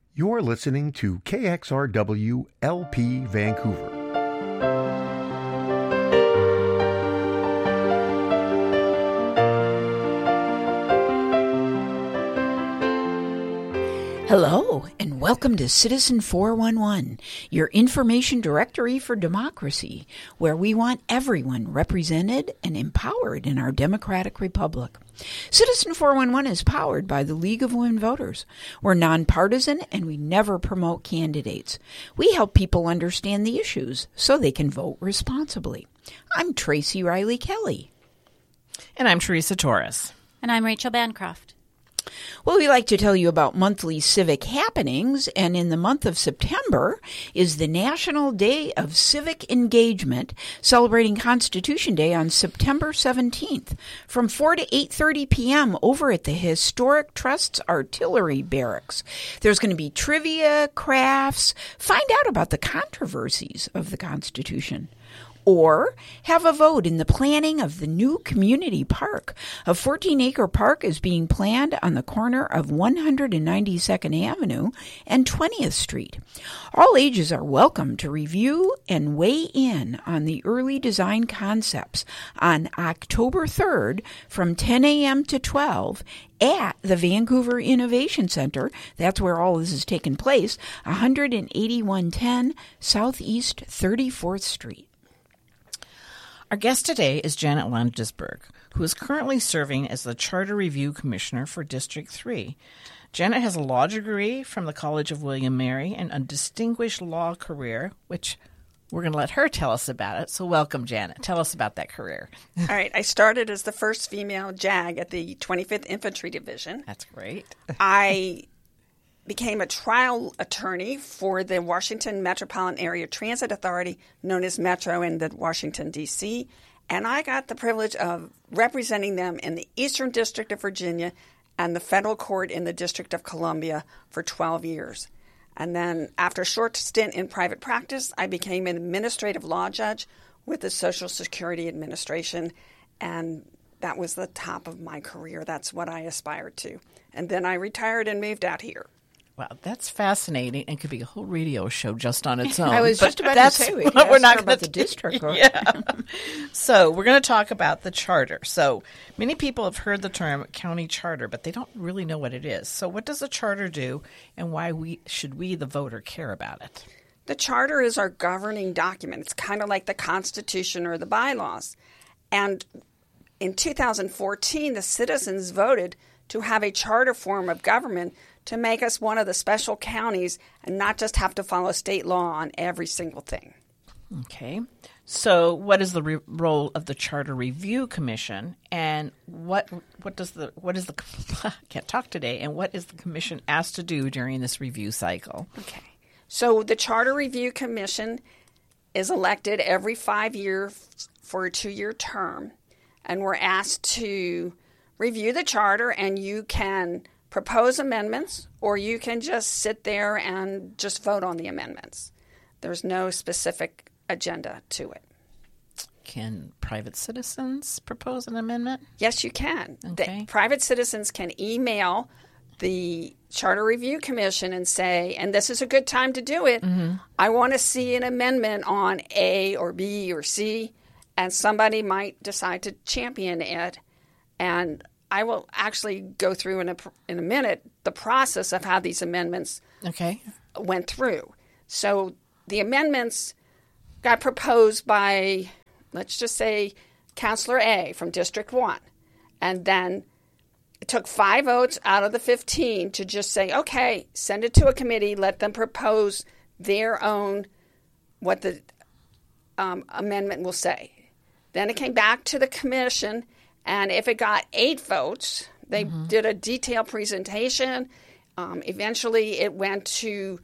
You're listening to KXRW LP Vancouver. Hello, and welcome to Citizen 411, your information directory for democracy, where we want everyone represented and empowered in our democratic republic. Citizen 411 is powered by the League of Women Voters. We're nonpartisan and we never promote candidates. We help people understand the issues so they can vote responsibly. I'm Tracy Riley Kelly. And I'm Teresa Torres. And I'm Rachel Bancroft. Well, we like to tell you about monthly civic happenings, and in the month of September is the National Day of Civic Engagement, celebrating Constitution Day on September 17th, from 4 to 8:30 p.m. over at the Historic Trust's Artillery Barracks. There's going to be trivia, crafts, find out about the controversies of the Constitution. Or have a vote in the planning of the new community park. A 14-acre park is being planned on the corner of 192nd Avenue and 20th Street. All ages are welcome to review and weigh in on the early design concepts on October 3rd from 10 a.m. to 12 at the Vancouver Innovation Center. That's where all this is taking place, 18110 Southeast 34th Street. Our guest today is Janet Landesberg, who is currently serving as the Charter Review Commissioner for District 3. Janet has a law degree from the College of William Mary and a distinguished law career, which we're going to let her tell us about it. So welcome, Janet. Tell us about that career. All right. I started as the first female JAG at the 25th Infantry Division. That's great. I became a trial attorney for the Washington Metropolitan Area Transit Authority, known as Metro in the Washington, D.C., and I got the privilege of representing them in the Eastern District of Virginia and the federal court in the District of Columbia for 12 years. And then after a short stint in private practice, I became an administrative law judge with the Social Security Administration, and that was the top of my career. That's what I aspired to. And then I retired and moved out here. Wow, that's fascinating and could be a whole radio show just on its own. I was just about to say, we're not about the district. Yeah. So we're going to talk about the charter. So many people have heard the term county charter, but they don't really know what it is. So what does a charter do, and why should we, the voter, care about it? The charter is our governing document. It's kind of like the Constitution or the bylaws. And in 2014, the citizens voted to have a charter form of government to make us one of the special counties and not just have to follow state law on every single thing. Okay. So what is the role of the Charter Review Commission, and what is the I can't talk today, and what is the commission asked to do during this review cycle? Okay. So the Charter Review Commission is elected every 5 years for a 2-year term, and we're asked to review the charter, and you can propose amendments, or you can just sit there and just vote on the amendments. There's no specific agenda to it. Can private citizens propose an amendment? Yes, you can. Okay. Private citizens can email the Charter Review Commission and say, and this is a good time to do it, I want to see an amendment on A or B or C, and somebody might decide to champion it, and I will actually go through in a minute the process of how these amendments went through. So the amendments got proposed by, let's just say, Councilor A from District 1. And then it took 5 votes out of the 15 to just say, okay, send it to a committee, let them propose their own, what the amendment will say. Then it came back to the commission, and if it got 8 votes, they did a detailed presentation. Eventually, it went to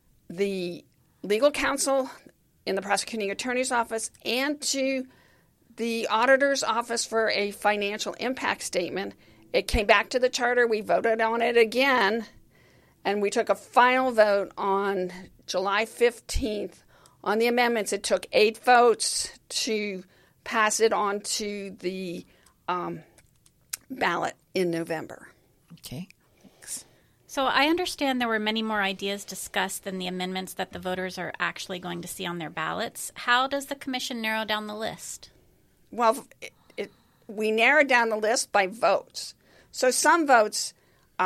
the legal counsel in the prosecuting attorney's office and to the auditor's office for a financial impact statement. It came back to the charter. We voted on it again, and we took a final vote on July 15th on the amendments. It took 8 votes to pass it on to the ballot in November. Okay, thanks. So I understand there were many more ideas discussed than the amendments that the voters are actually going to see on their ballots. How does the commission narrow down the list? Well, we narrowed down the list by votes. So some votes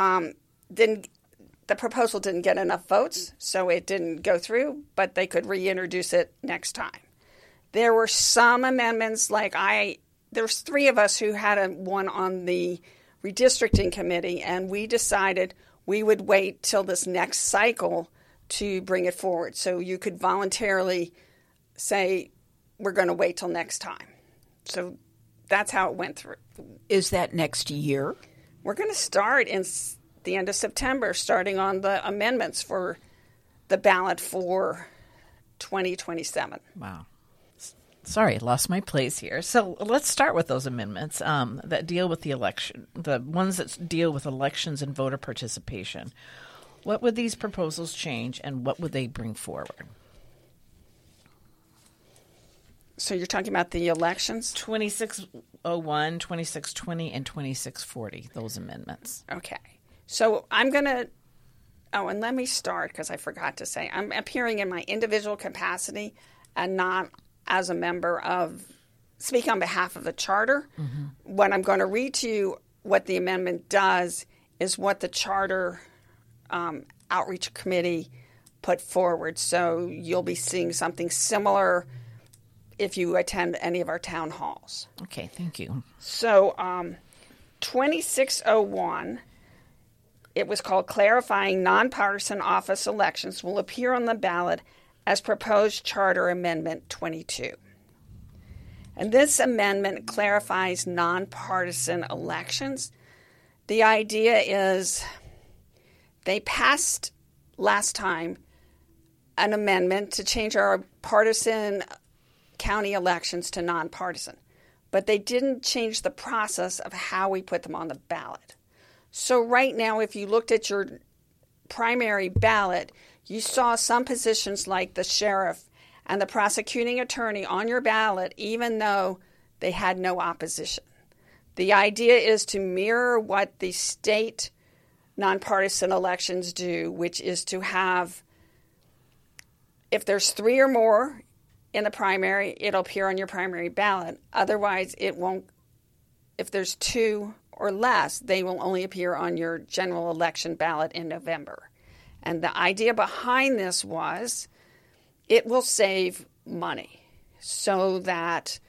the proposal didn't get enough votes, so it didn't go through, but they could reintroduce it next time. There were some amendments, there's three of us who had one on the redistricting committee, and we decided we would wait till this next cycle to bring it forward. So you could voluntarily say, we're going to wait till next time. So that's how it went through. Is that next year? We're going to start in the end of September, starting on the amendments for the ballot for 2027. Wow. Sorry, lost my place here. So let's start with those amendments that deal with the election, the ones that deal with elections and voter participation. What would these proposals change, and what would they bring forward? So you're talking about the elections? 2601, 2620, and 2640, those amendments. Okay. So I'm going to and let me start because I forgot to say, I'm appearing in my individual capacity and not as a member of, speak on behalf of the charter. Mm-hmm. What I'm going to read to you, what the amendment does, is what the charter outreach committee put forward. So you'll be seeing something similar if you attend any of our town halls. Okay, thank you. So 2601, it was called Clarifying Nonpartisan Office Elections, will appear on the ballot as proposed Charter Amendment 22. And this amendment clarifies nonpartisan elections. The idea is they passed last time an amendment to change our partisan county elections to nonpartisan, but they didn't change the process of how we put them on the ballot. So right now, if you looked at your primary ballot, you saw some positions like the sheriff and the prosecuting attorney on your ballot, even though they had no opposition. The idea is to mirror what the state nonpartisan elections do, which is to have, if there's three or more in the primary, it'll appear on your primary ballot. Otherwise, it won't. If there's two or less, they will only appear on your general election ballot in November. And the idea behind this was it will save money so that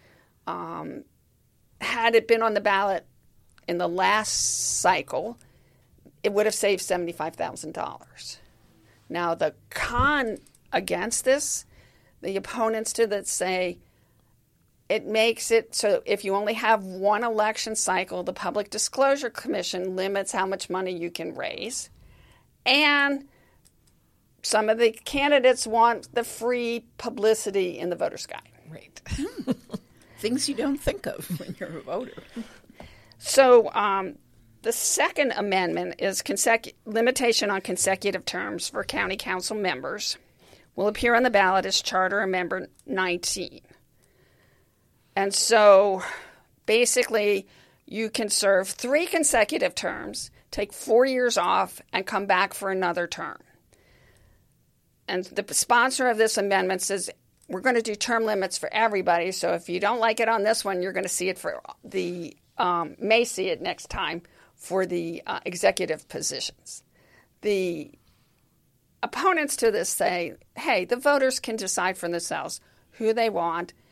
had it been on the ballot in the last cycle, it would have saved $75,000. Now, the con against this, the opponents to that say it makes it so if you only have one election cycle, the Public Disclosure Commission limits how much money you can raise. And some of the candidates want the free publicity in the voter's guide. Right. Things you don't think of when you're a voter. So the second amendment is limitation on consecutive terms for county council members will appear on the ballot as Charter Amendment 19. And so basically you can serve 3 consecutive terms, take 4 years off, and come back for another term. And the sponsor of this amendment says we're going to do term limits for everybody. So if you don't like it on this one, you're going to see it for the may see it next time for the executive positions. The opponents to this say, hey, the voters can decide for themselves who they want,